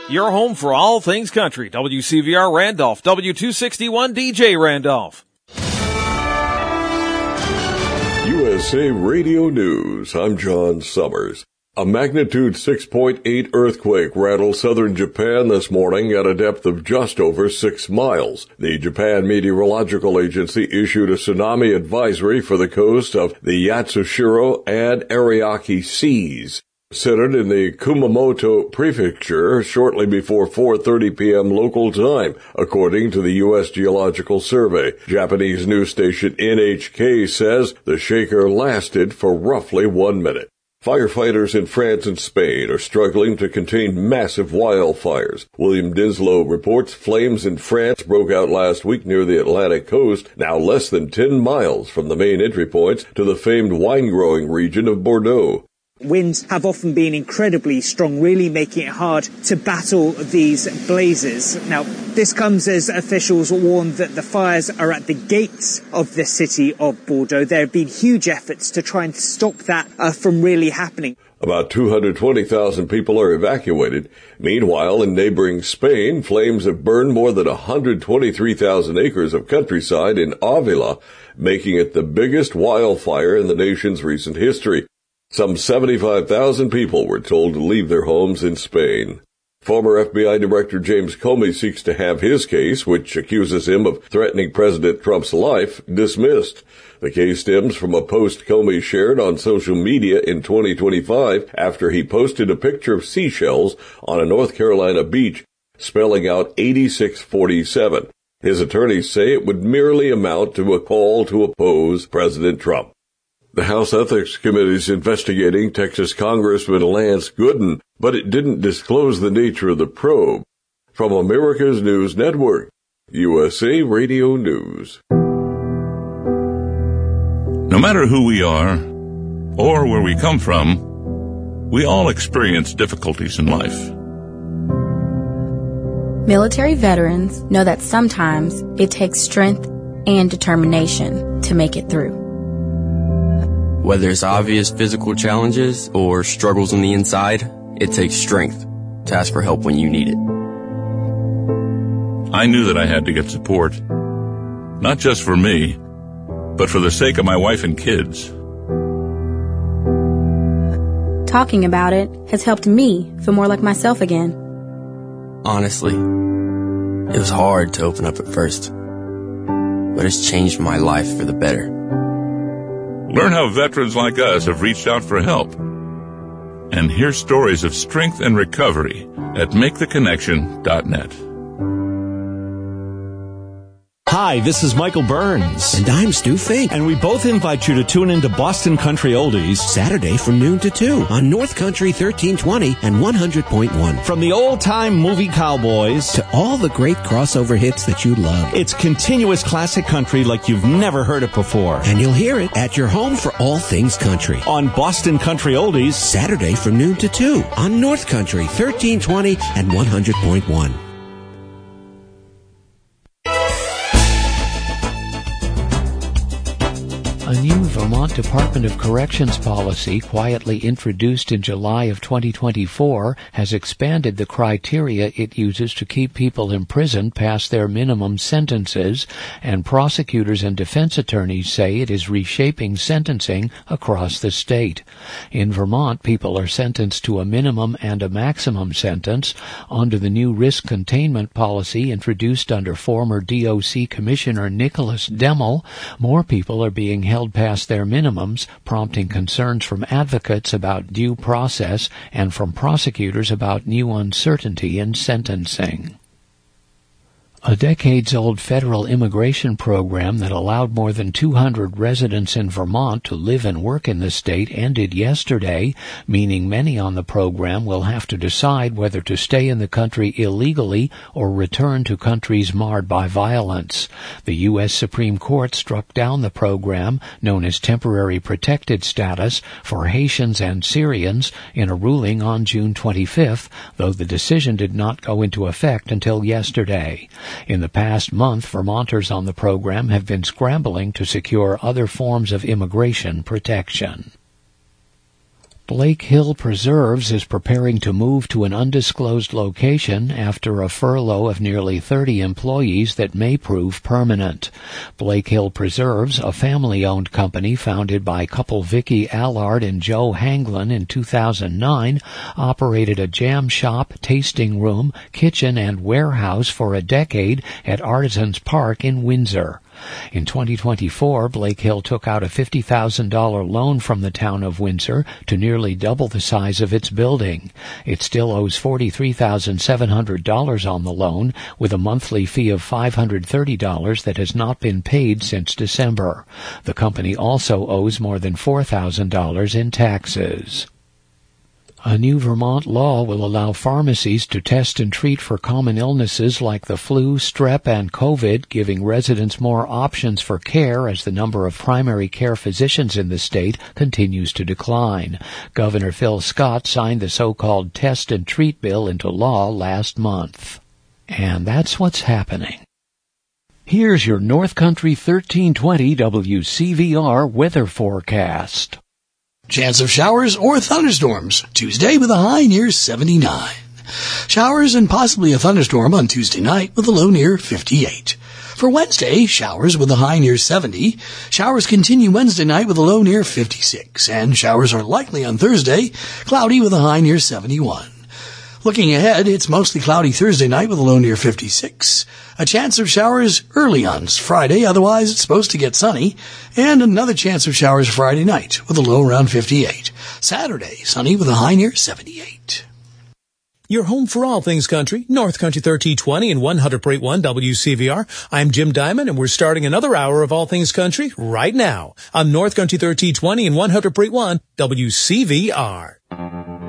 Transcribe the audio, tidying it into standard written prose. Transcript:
Your home for all things country. WCVR Randolph, W261 DJ Randolph. USA Radio News. I'm John Summers. A magnitude 6.8 earthquake rattled southern Japan this morning at a depth of just over 6 miles. The Japan Meteorological Agency issued a tsunami advisory for the coast of the Yatsushiro and Ariake Seas. Centered in the Kumamoto Prefecture shortly before 4:30 p.m. local time, according to the U.S. Geological Survey. Japanese news station NHK says the shaker lasted for roughly 1 minute. Firefighters in France and Spain are struggling to contain massive wildfires. William Dinslow reports flames in France broke out last week near the Atlantic coast, now less than 10 miles from the main entry points to the famed wine-growing region of Bordeaux. Winds have often been incredibly strong, really making it hard to battle these blazes. Now, this comes as officials warn that the fires are at the gates of the city of Bordeaux. There have been huge efforts to try and stop that from really happening. About 220,000 people are evacuated. Meanwhile, in neighboring Spain, flames have burned more than 123,000 acres of countryside in Avila, making it the biggest wildfire in the nation's recent history. Some 75,000 people were told to leave their homes in Spain. Former FBI Director James Comey seeks to have his case, which accuses him of threatening President Trump's life, dismissed. The case stems from a post Comey shared on social media in 2025 after he posted a picture of seashells on a North Carolina beach, spelling out 8647. His attorneys say it would merely amount to a call to oppose President Trump. The House Ethics Committee is investigating Texas Congressman Lance Gooden, but it didn't disclose the nature of the probe. From America's News Network, USA Radio News. No matter who we are or where we come from, we all experience difficulties in life. Military veterans know that sometimes it takes strength and determination to make it through. Whether it's obvious physical challenges or struggles on the inside, it takes strength to ask for help when you need it. I knew that I had to get support, not just for me, but for the sake of my wife and kids. Talking about it has helped me feel more like myself again. Honestly, it was hard to open up at first, but it's changed my life for the better. Learn how veterans like us have reached out for help. And hear stories of strength and recovery at MakeTheConnection.net. Hi, this is Michael Burns. And I'm Stu Fink. And we both invite you to tune into Boston Country Oldies Saturday from noon to 2 on North Country 1320 and 100.1. From the old-time movie cowboys to all the great crossover hits that you love. It's continuous classic country like you've never heard it before. And you'll hear it at your home for all things country. On Boston Country Oldies Saturday from noon to 2 on North Country 1320 and 100.1. A new Vermont Department of Corrections policy, quietly introduced in July of 2024, has expanded the criteria it uses to keep people in prison past their minimum sentences, and prosecutors and defense attorneys say it is reshaping sentencing across the state. In Vermont, people are sentenced to a minimum and a maximum sentence. Under the new risk containment policy introduced under former DOC Commissioner Nicholas Demmel, more people are being held past their minimums, prompting concerns from advocates about due process and from prosecutors about new uncertainty in sentencing. A decades-old federal immigration program that allowed more than 200 residents in Vermont to live and work in the state ended yesterday, meaning many on the program will have to decide whether to stay in the country illegally or return to countries marred by violence. The U.S. Supreme Court struck down the program, known as Temporary Protected Status, for Haitians and Syrians in a ruling on June 25th, though the decision did not go into effect until yesterday. In the past month, Vermonters on the program have been scrambling to secure other forms of immigration protection. Blake Hill Preserves is preparing to move to an undisclosed location after a furlough of nearly 30 employees that may prove permanent. Blake Hill Preserves, a family-owned company founded by couple Vicky Allard and Joe Hanglin in 2009, operated a jam shop, tasting room, kitchen, and warehouse for a decade at Artisans Park in Windsor. In 2024, Blake Hill took out a $50,000 loan from the town of Windsor to nearly double the size of its building. It still owes $43,700 on the loan, with a monthly fee of $530 that has not been paid since December. The company also owes more than $4,000 in taxes. A new Vermont law will allow pharmacies to test and treat for common illnesses like the flu, strep, and COVID, giving residents more options for care as the number of primary care physicians in the state continues to decline. Governor Phil Scott signed the so-called Test and Treat bill into law last month. And that's what's happening. Here's your North Country 1320 WCVR weather forecast. Chance of showers or thunderstorms Tuesday with a high near 79. Showers and possibly a thunderstorm on Tuesday night with a low near 58. For Wednesday, showers with a high near 70. Showers continue Wednesday night with a low near 56. And showers are likely on Thursday, cloudy with a high near 71. Looking ahead, it's mostly cloudy Thursday night with a low near 56. A chance of showers early on Friday, otherwise it's supposed to get sunny. And another chance of showers Friday night with a low around 58. Saturday, sunny with a high near 78. Your home for all things country, North Country 1320 and 100.1 WCVR. I'm Jim Diamond, and we're starting another hour of all things country right now on North Country 1320 and 100.1 WCVR.